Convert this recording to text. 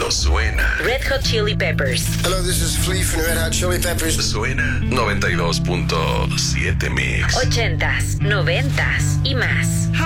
pero suena. Red Hot Chili Peppers. Hello, this is Flea from Red Hot Chili Peppers. Suena 92.7 Mix. 80s, 90s y más.